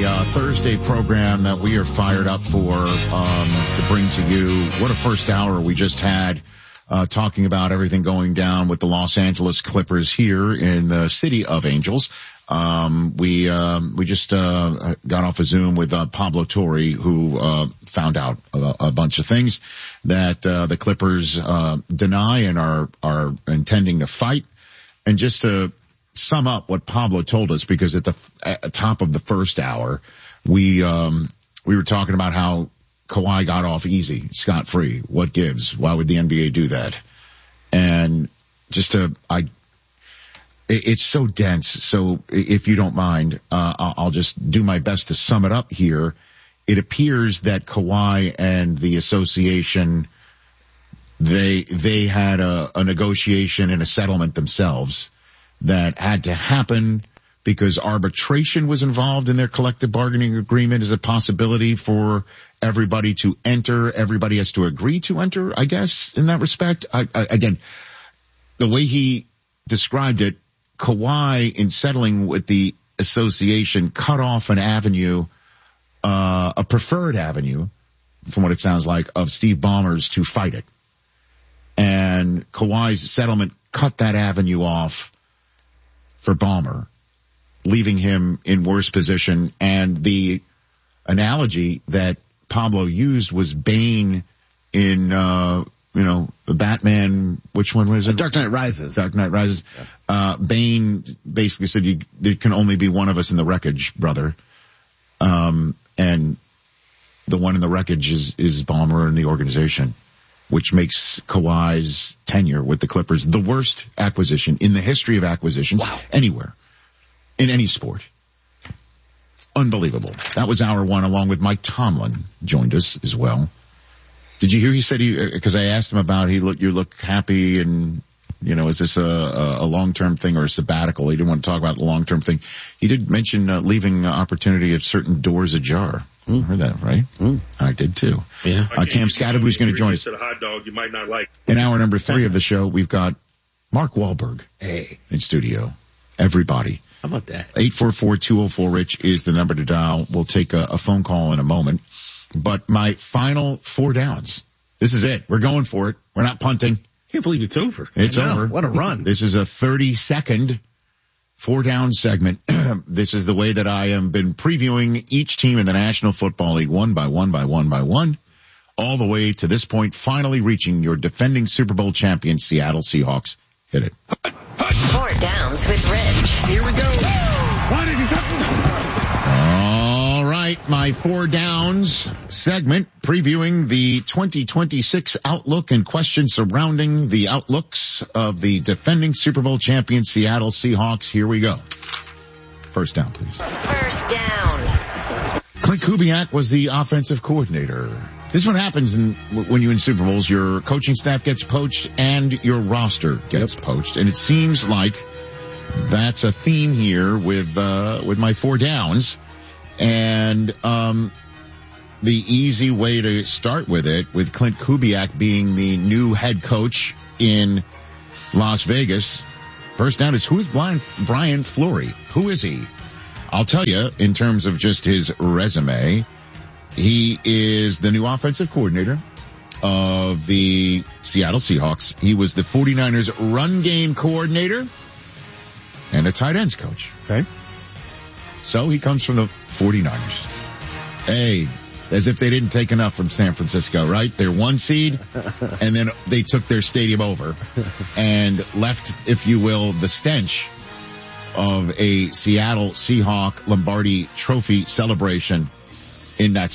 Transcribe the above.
a Thursday program that we are fired up for to bring to you. What a first hour we just had talking about everything going down with the Los Angeles Clippers here in the city of Angels. We just got off a Zoom with Pablo Torre, who found out a bunch of things that the Clippers deny and are intending to fight. And just to sum up what Pablo told us, because at the top of the first hour, we were talking about how Kawhi got off easy, scot-free. What gives? Why would the NBA do that? And it's so dense. So if you don't mind, I'll just do my best to sum it up here. It appears that Kawhi and the association, they had a negotiation and a settlement themselves that had to happen because arbitration was involved in their collective bargaining agreement as a possibility for everybody to enter. Everybody has to agree to enter, I guess, in that respect. Again, the way he described it, Kawhi, in settling with the association, cut off an avenue, a preferred avenue, from what it sounds like, of Steve Ballmer's to fight it. And Kawhi's settlement cut that avenue off for Ballmer, leaving him in worse position. And the analogy that Pablo used was Bane in, the Batman, which one was it? Dark Knight Rises. Dark Knight Rises. Yeah. Bane basically said there can only be one of us in the wreckage, brother. And the one in the wreckage is Ballmer and the organization, which makes Kawhi's tenure with the Clippers the worst acquisition in the history of acquisitions anywhere, in any sport. Unbelievable. That was hour one, along with Mike Tomlin joined us as well. Did you hear he said because I asked him about you look happy and, is this a long-term thing or a sabbatical? He didn't want to talk about the long-term thing. He did mention leaving opportunity of certain doors ajar. You heard that, right? I did too. Yeah. Cam Scadaboo is going to join us. A hot dog you might not like. In hour number 3 of the show, we've got Mark Wahlberg in studio. Everybody. How about that? 844-204-RICH is the number to dial. We'll take a phone call in a moment. But my final 4 downs. This is it. We're going for it. We're not punting. Can't believe it's over. It's over. What a run. This is a 30-second 4-down segment. This is the way that I have been previewing each team in the National Football League one by one, all the way to this point, finally reaching your defending Super Bowl champion Seattle Seahawks. Hit it. 4 downs with Rich. Here we go. All right, my 4 downs segment previewing the 2026 outlook and questions surrounding the outlooks of the defending Super Bowl champion Seattle Seahawks. Here we go. First down, please. First down. Clint Kubiak was the offensive coordinator. This is what happens when you win Super Bowls. Your coaching staff gets poached and your roster gets poached. And it seems like that's a theme here with my 4 downs. And the easy way to start with it, with Clint Kubiak being the new head coach in Las Vegas, first down is, who is Brian Fleury? Who is he? I'll tell you, in terms of just his resume, he is the new offensive coordinator of the Seattle Seahawks. He was the 49ers run game coordinator and a tight ends coach. Okay. So he comes from the 49ers. Hey, as if they didn't take enough from San Francisco, right? They're 1 seed, and then they took their stadium over and left, if you will, the stench of a Seattle Seahawk Lombardi Trophy celebration in that